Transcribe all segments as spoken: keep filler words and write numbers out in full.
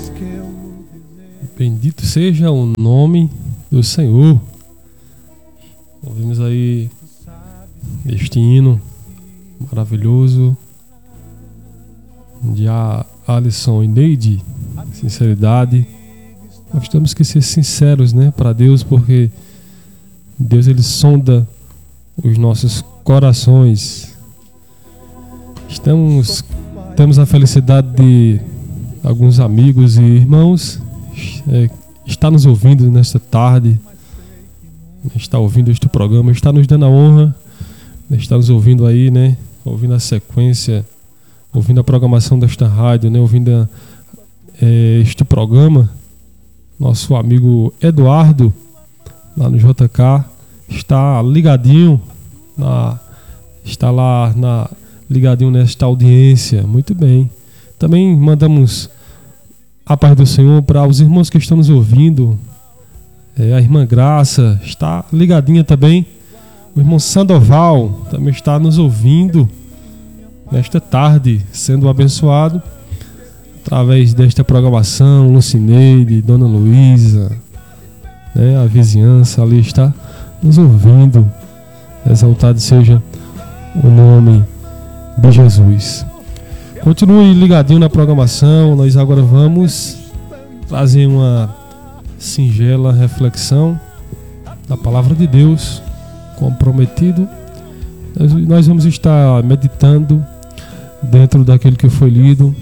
Bendito seja o nome do Senhor. Ouvimos aí este hino maravilhoso de Alisson e Neide, sinceridade. Nós temos que ser sinceros, né, para Deus, porque Deus, ele sonda os nossos corações. Estamos, temos a felicidade de alguns amigos e irmãos é, estar nos ouvindo nesta tarde, está ouvindo este programa, está nos dando a honra de estar nos ouvindo aí, né, ouvindo a sequência, ouvindo a programação desta rádio, né, ouvindo a, é, este programa. Nosso amigo Eduardo, lá no J K, está ligadinho, na, está lá na, ligadinho nesta audiência. Muito bem. Também mandamos a paz do Senhor para os irmãos que estão nos ouvindo. É, a irmã Graça está ligadinha também. O irmão Sandoval também está nos ouvindo nesta tarde, sendo abençoado através desta programação. Lucineide, Dona Luísa, né, a vizinhança ali está nos ouvindo. Exaltado seja o nome de Jesus. Continue ligadinho na programação. Nós agora vamos trazer uma singela reflexão da palavra de Deus, como prometido. Nós vamos estar meditando dentro daquele que foi lido,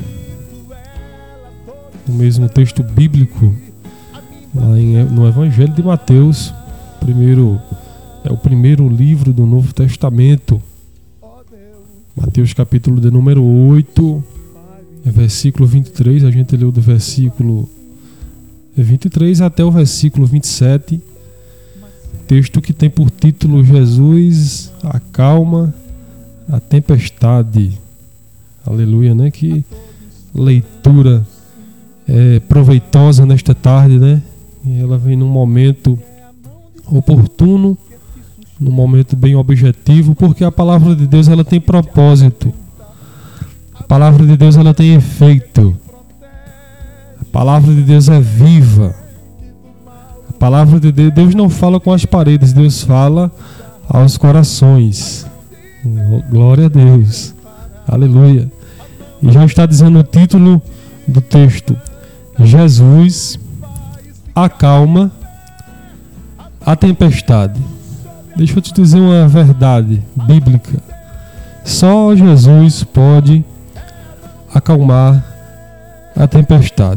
o mesmo texto bíblico, lá em, no Evangelho de Mateus. Primeiro, é o primeiro livro do Novo Testamento. Mateus capítulo de número oito, versículo vinte e três. A gente leu do versículo vinte e três até o versículo vinte e sete. Texto que tem por título: Jesus acalma a tempestade. Aleluia, né? Que leitura é proveitosa nesta tarde, né? E ela vem num momento oportuno, num momento bem objetivo, porque a palavra de Deus, ela tem propósito. A palavra de Deus, ela tem efeito. A palavra de Deus é viva. A palavra de Deus, Deus não fala com as paredes, Deus fala aos corações. Glória a Deus. Aleluia. E já está dizendo o título do texto: Jesus acalma a tempestade. Deixa eu te dizer uma verdade bíblica. Só Jesus pode acalmar a tempestade.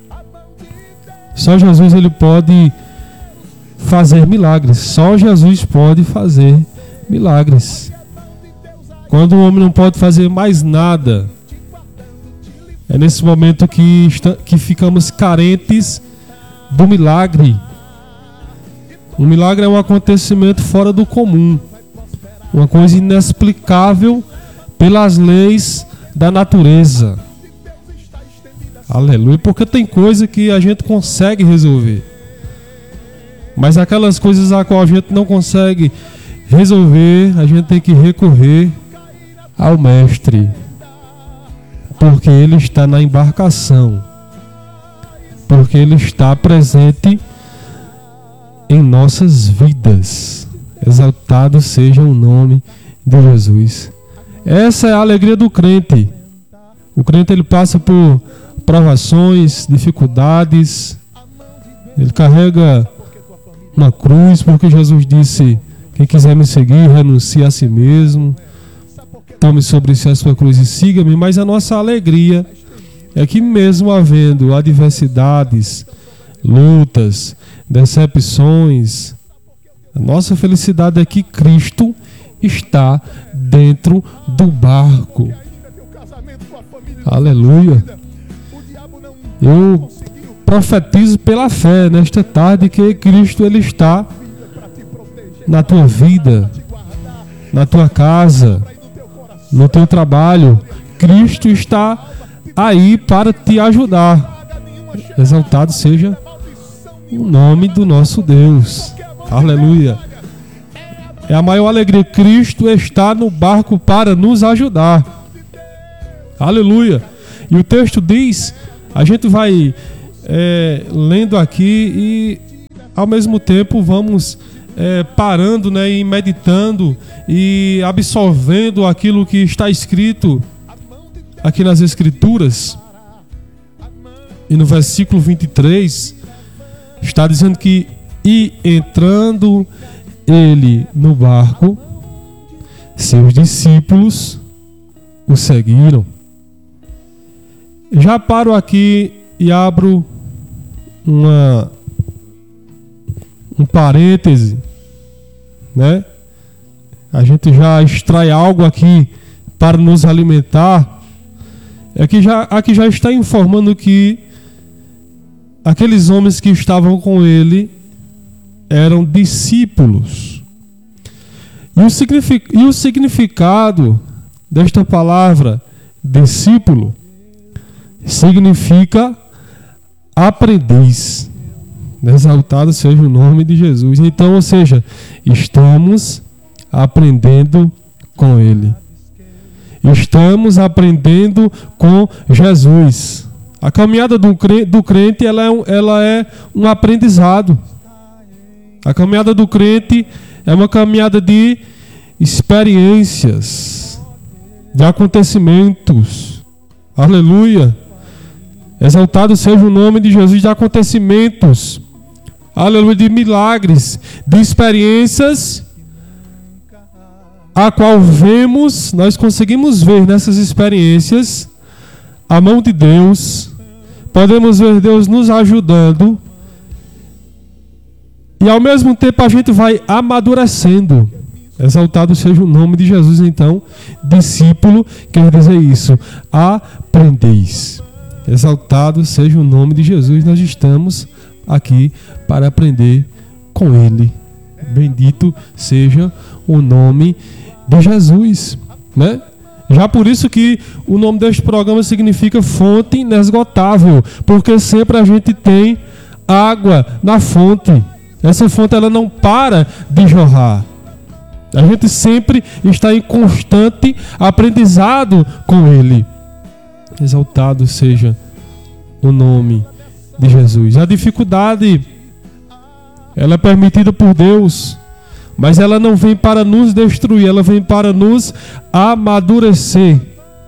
Só Jesus, ele pode fazer milagres. Só Jesus pode fazer milagres. Quando o homem não pode fazer mais nada, é nesse momento que, está, que ficamos carentes do milagre. Um milagre é um acontecimento fora do comum, uma coisa inexplicável pelas leis da natureza. Aleluia, porque tem coisa que a gente consegue resolver, mas aquelas coisas a qual a gente não consegue resolver, a gente tem que recorrer ao Mestre, porque Ele está na embarcação, porque Ele está presente em nossas vidas. Exaltado seja o nome de Jesus. Essa é a alegria do crente. O crente, ele passa por provações, dificuldades. Ele carrega uma cruz, porque Jesus disse: quem quiser me seguir, renuncie a si mesmo, tome sobre si a sua cruz e siga-me. Mas a nossa alegria é que, mesmo havendo adversidades, lutas, decepções, a nossa felicidade é que Cristo está dentro do barco. Aleluia. Eu profetizo pela fé nesta tarde que Cristo, ele está na tua vida, na tua casa, no teu trabalho. Cristo está aí para te ajudar. Exaltado seja o nome do nosso Deus. Aleluia. É a maior alegria. Cristo está no barco para nos ajudar. Aleluia. E o texto diz A gente vai é, lendo aqui e ao mesmo tempo vamos é, parando, né, e meditando e absorvendo aquilo que está escrito aqui nas Escrituras. E no versículo vinte e três está dizendo que e entrando ele no barco, seus discípulos o seguiram. Já paro aqui e abro uma um parêntese, né? A gente já extrai algo aqui para nos alimentar. Aqui já, aqui já está informando que aqueles homens que estavam com ele eram discípulos. E o, signific, e o significado desta palavra discípulo significa aprendiz. Exaltado seja o nome de Jesus. Então, ou seja, estamos aprendendo com ele. Estamos aprendendo com Jesus. A caminhada do crente, do crente ela, é um, ela é um aprendizado. A caminhada do crente é uma caminhada de experiências, de acontecimentos. Aleluia! Exaltado seja o nome de Jesus, de acontecimentos. Aleluia, de milagres, de experiências a qual vemos, nós conseguimos ver nessas experiências a mão de Deus, podemos ver Deus nos ajudando e ao mesmo tempo a gente vai amadurecendo. Exaltado seja o nome de Jesus. Então, discípulo quer dizer isso, aprendeis. Exaltado seja o nome de Jesus. Nós estamos aqui para aprender com ele. Bendito seja o nome de Jesus, né? Já por isso que o nome deste programa significa fonte inesgotável, porque sempre a gente tem água na fonte. Essa fonte ela não para de jorrar. A gente sempre está em constante aprendizado com ele. Exaltado seja o nome de Jesus. A dificuldade ela é permitida por Deus, mas ela não vem para nos destruir, ela vem para nos amadurecer.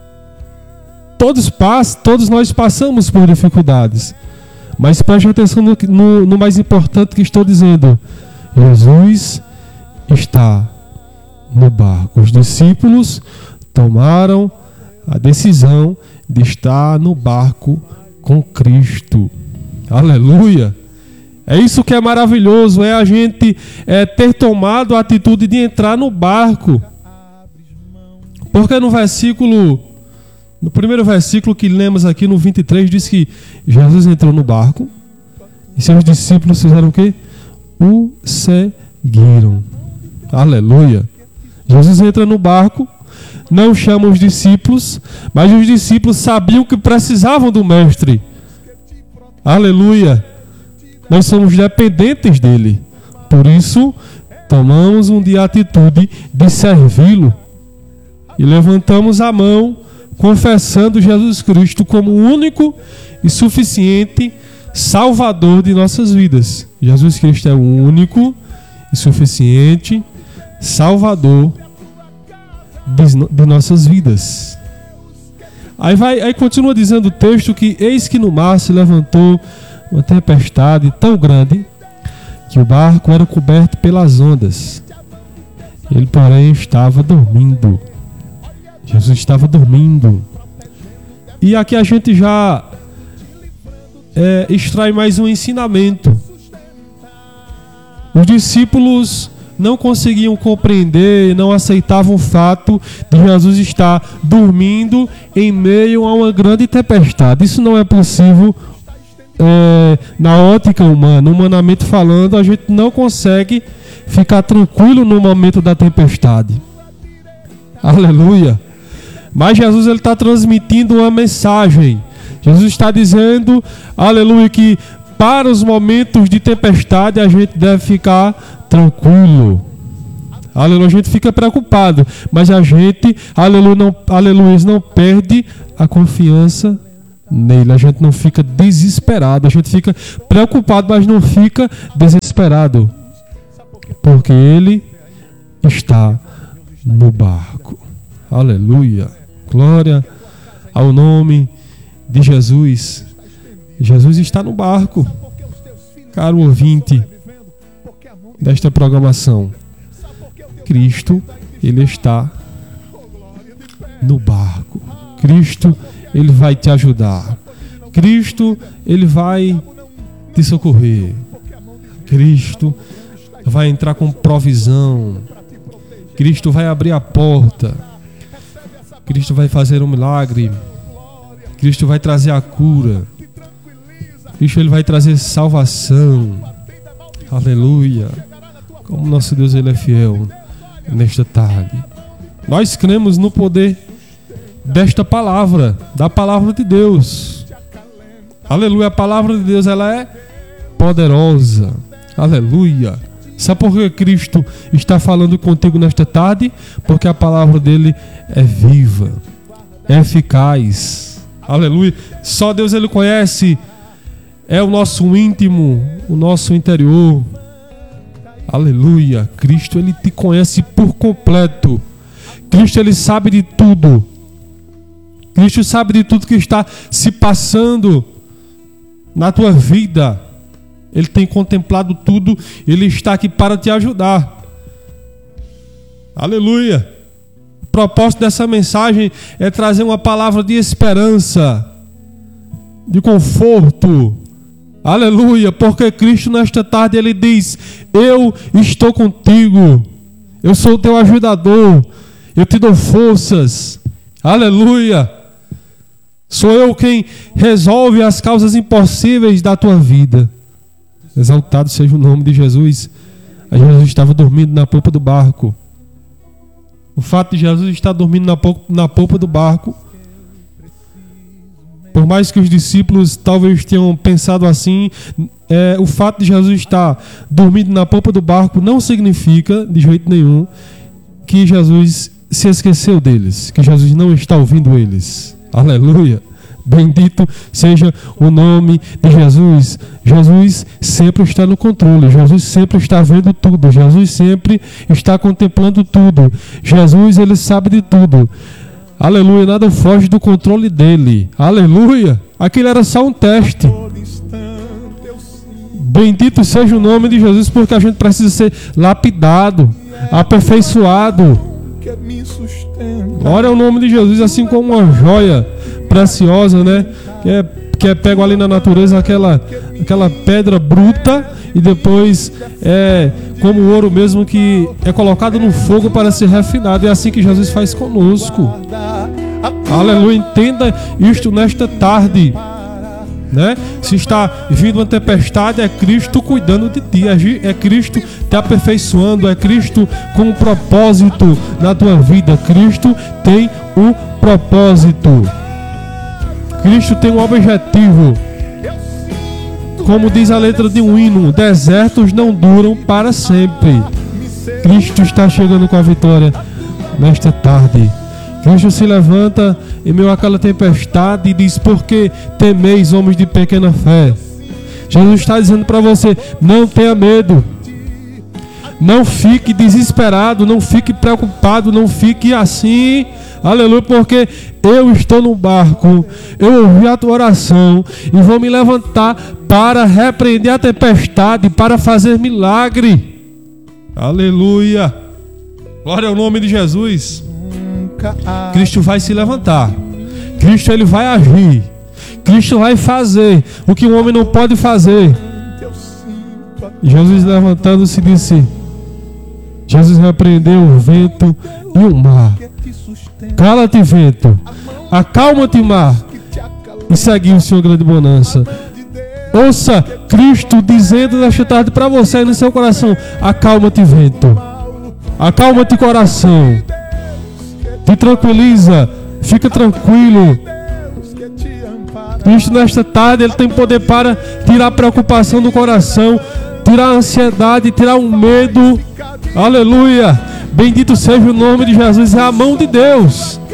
Todos, pass, todos nós passamos por dificuldades, mas preste atenção no, no, no mais importante que estou dizendo. Jesus está no barco. Os discípulos tomaram a decisão de estar no barco com Cristo. Aleluia! É isso que é maravilhoso, é a gente é, ter tomado a atitude de entrar no barco. Porque no versículo, no primeiro versículo que lemos aqui no vinte e três, diz que Jesus entrou no barco e seus discípulos fizeram o quê? O seguiram. Aleluia! Jesus entra no barco, não chama os discípulos, mas os discípulos sabiam que precisavam do Mestre. Aleluia! Nós somos dependentes dele. Por isso, tomamos um dia a atitude de servi-lo. E levantamos a mão, confessando Jesus Cristo como o único e suficiente Salvador de nossas vidas. Jesus Cristo é o único e suficiente Salvador de, de nossas vidas. Aí, vai, aí continua dizendo o texto que eis que no mar se levantou uma tempestade tão grande que o barco era coberto pelas ondas. Ele, porém, estava dormindo. Jesus estava dormindo. E aqui a gente já é, extrai mais um ensinamento. Os discípulos não conseguiam compreender, não aceitavam o fato de Jesus estar dormindo em meio a uma grande tempestade. Isso não é possível. É, na ótica humana, humanamente falando, a gente não consegue ficar tranquilo no momento da tempestade. Aleluia! Mas Jesus ele está transmitindo uma mensagem. Jesus está dizendo, aleluia, que para os momentos de tempestade a gente deve ficar tranquilo. Aleluia, a gente fica preocupado, mas a gente, aleluia, não, aleluia, não perde a confiança nele. A gente não fica desesperado, a gente fica preocupado, mas não fica desesperado, porque ele está no barco. Aleluia, glória ao nome de Jesus. Jesus está no barco. Caro ouvinte desta programação, Cristo, ele está no barco. Cristo, ele vai te ajudar. Cristo, ele vai te socorrer. Cristo vai entrar com provisão. Cristo vai abrir a porta. Cristo vai fazer um milagre. Cristo vai trazer a cura. Cristo, ele vai trazer salvação. Aleluia. Como nosso Deus, ele é fiel nesta tarde. Nós cremos no poder desta palavra, da palavra de Deus. Aleluia. A palavra de Deus, ela é poderosa. Aleluia. Sabe por que Cristo está falando contigo nesta tarde? Porque a palavra dele é viva, é eficaz. Aleluia. Só Deus, ele conhece, é o nosso íntimo, o nosso interior. Aleluia. Cristo, ele te conhece por completo. Cristo, ele sabe de tudo. Cristo sabe de tudo que está se passando na tua vida. Ele tem contemplado tudo. Ele está aqui para te ajudar. Aleluia. O propósito dessa mensagem é trazer uma palavra de esperança, de conforto. Aleluia. Porque Cristo nesta tarde ele diz: eu estou contigo. Eu sou o teu ajudador. Eu te dou forças. Aleluia. Sou eu quem resolve as causas impossíveis da tua vida. Exaltado seja o nome de Jesus. A Jesus estava dormindo na polpa do barco. O fato de Jesus estar dormindo na polpa, na polpa do barco, por mais que os discípulos talvez tenham pensado assim, é, o fato de Jesus estar dormindo na polpa do barco não significa de jeito nenhum que Jesus se esqueceu deles, que Jesus não está ouvindo eles. Aleluia. Bendito seja o nome de Jesus. Jesus sempre está no controle. Jesus sempre está vendo tudo. Jesus sempre está contemplando tudo. Jesus, ele sabe de tudo. Aleluia. Nada foge do controle dele. Aleluia. Aquilo era só um teste. Bendito seja o nome de Jesus, porque a gente precisa ser lapidado, aperfeiçoado. Glória ao nome de Jesus, assim como uma joia preciosa, né? Que é, que é pego ali na natureza, aquela, aquela pedra bruta, e depois é como o ouro mesmo, que é colocado no fogo para ser refinado. É assim que Jesus faz conosco. Aleluia. Entenda isto nesta tarde, né? Se está vindo uma tempestade, é Cristo cuidando de ti, é Cristo te aperfeiçoando, é Cristo com um propósito na tua vida. Cristo tem um propósito. Cristo tem um objetivo. Como diz a letra de um hino: desertos não duram para sempre. Cristo está chegando com a vitória nesta tarde. Cristo se levanta em meio àquela tempestade e diz: por que temeis, homens de pequena fé? Jesus está dizendo para você: não tenha medo. Não fique desesperado, não fique preocupado, não fique assim. Aleluia, porque eu estou no barco, eu ouvi a tua oração e vou me levantar para repreender a tempestade, para fazer milagre. Aleluia. Glória ao nome de Jesus. Cristo vai se levantar. Cristo, ele vai agir. Cristo vai fazer o que um homem não pode fazer. Jesus, levantando-se, disse: Jesus repreendeu o vento e o mar. Cala-te, vento, acalma-te, mar, e seguiu-se uma grande bonança. Ouça Cristo dizendo nesta tarde para você no seu coração: acalma-te, vento, acalma-te, coração, te tranquiliza, fica tranquilo. Cristo nesta tarde, ele tem poder para tirar a preocupação do coração, tirar a ansiedade, tirar o medo. Aleluia. Bendito seja o nome de Jesus. É a mão de Deus.